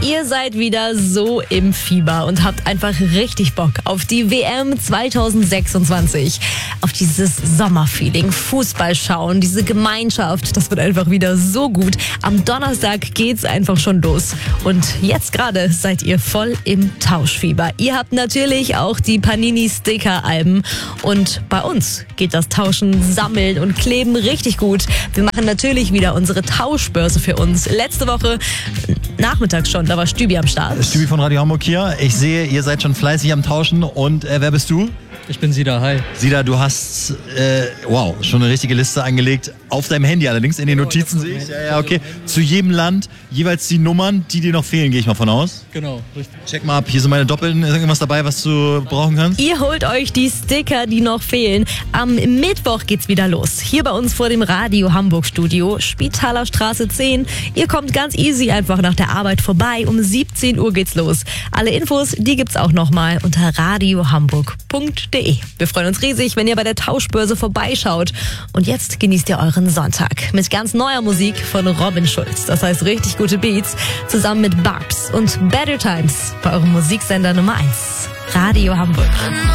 Ihr seid wieder so im Fieber und habt einfach richtig Bock auf die WM 2026. Auf dieses Sommerfeeling, Fußball schauen, diese Gemeinschaft, das wird einfach wieder so gut. Am Donnerstag geht's einfach schon los. Und jetzt gerade seid ihr voll im Tauschfieber. Ihr habt natürlich auch die Panini-Sticker-Alben. Und bei uns geht das Tauschen, Sammeln und Kleben richtig gut. Wir machen natürlich wieder unsere Tauschbörse für uns. Letzte Woche nachmittags schon, da war Stübi am Start. Stübi von Radio Hamburg hier. Ich sehe, ihr seid schon fleißig am Tauschen. Und wer bist du? Ich bin Sida, hi. Sida, du hast, schon eine richtige Liste angelegt. Auf deinem Handy allerdings, in den Notizen sehe ich. Ja, okay. Zu jedem Land jeweils die Nummern, die dir noch fehlen, gehe ich mal von aus. Genau, richtig. Check mal ab, hier sind meine Doppelten. Ist irgendwas dabei, was du brauchen kannst? Ihr holt euch die Sticker, die noch fehlen. Am Mittwoch geht's wieder los. Hier bei uns vor dem Radio Hamburg Studio, Spitaler Straße 10. Ihr kommt ganz easy einfach nach der Arbeit vorbei. Um 17 Uhr geht's los. Alle Infos, die gibt's auch nochmal unter radiohamburg.de. Wir freuen uns riesig, wenn ihr bei der Tauschbörse vorbeischaut. Und jetzt genießt ihr euren Sonntag mit ganz neuer Musik von Robin Schulz. Das heißt richtig gute Beats, zusammen mit Barbs und Better Times bei eurem Musiksender Nummer 1. Radio Hamburg.